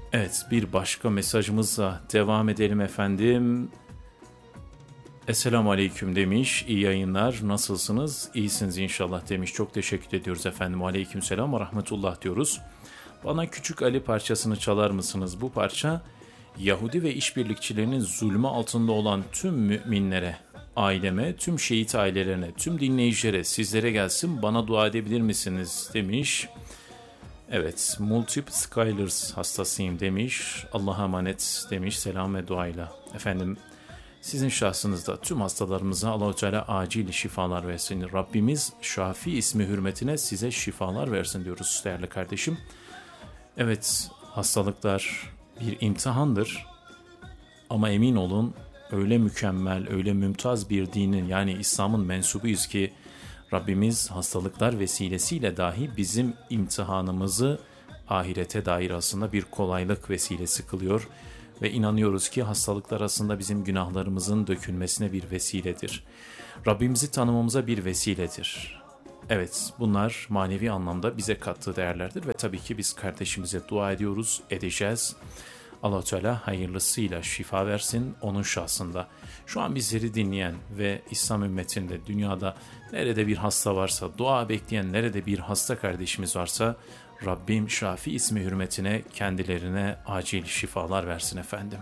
Evet, bir başka mesajımızla devam edelim efendim. Esselamu Aleyküm demiş, iyi yayınlar, nasılsınız? İyisiniz inşallah demiş, çok teşekkür ediyoruz efendim. Aleyküm selam ve rahmetullah diyoruz. Bana Küçük Ali parçasını çalar mısınız? Bu parça Yahudi ve işbirlikçilerinin zulmü altında olan tüm müminlere, aileme, tüm şehit ailelerine, tüm dinleyicilere, sizlere gelsin, bana dua edebilir misiniz demiş. Evet, Multiple Scholars hastasıyım demiş, Allah'a emanet demiş, selam ve duayla. Efendim, sizin şahsınızda tüm hastalarımıza Allah-u Teala acil şifalar versin. Rabbimiz Şafi ismi hürmetine size şifalar versin diyoruz değerli kardeşim. Evet, hastalıklar bir imtihandır ama emin olun öyle mükemmel, öyle mümtaz bir dinin yani İslam'ın mensubuyuz ki Rabbimiz hastalıklar vesilesiyle dahi bizim imtihanımızı ahirete dair aslında bir kolaylık vesilesi kılıyor. Ve inanıyoruz ki hastalıklar aslında bizim günahlarımızın dökülmesine bir vesiledir. Rabbimizi tanımamıza bir vesiledir. Evet, bunlar manevi anlamda bize kattığı değerlerdir ve tabii ki biz kardeşimize dua ediyoruz, edeceğiz. Allah-u Teala hayırlısıyla şifa versin onun şahsında. Şu an bizleri dinleyen ve İslam ümmetinde dünyada nerede bir hasta varsa, dua bekleyen nerede bir hasta kardeşimiz varsa Rabbim Şafi ismi hürmetine kendilerine acil şifalar versin efendim.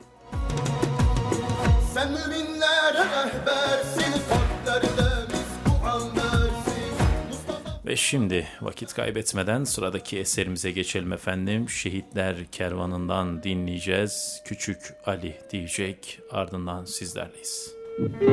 Sen müminlere rehbersin, kalplerde misku versin. Ve şimdi vakit kaybetmeden sıradaki eserimize geçelim efendim. Şehitler Kervanı'ndan dinleyeceğiz. Küçük Ali diyecek, ardından sizlerleyiz.